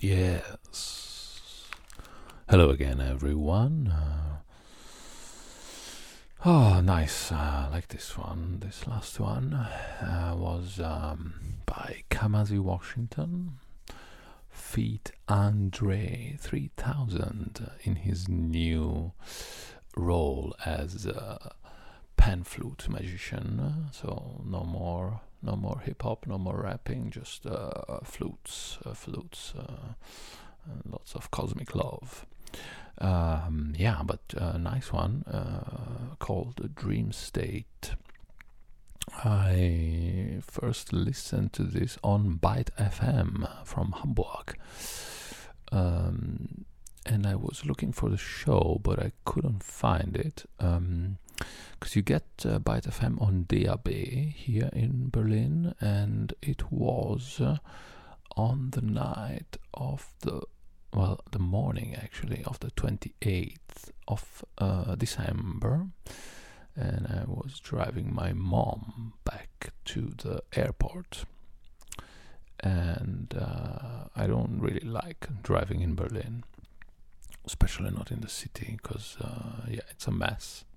Yes. Hello again, everyone. Nice. Like this one. This last one was by Kamasi Washington. Feat Andre 3000 in his new role as a pan flute magician. So no more hip hop, no more rapping, just flutes, and lots of cosmic love. But nice one called Dream State. I first listened to this on Byte FM from Hamburg. And I was looking for the show, but I couldn't find it. Because you get Byte FM on DAB here in Berlin, and it was on the night of the morning actually of the 28th of December, and I was driving my mom back to the airport. And I don't really like driving in Berlin, especially not in the city, because it's a mess.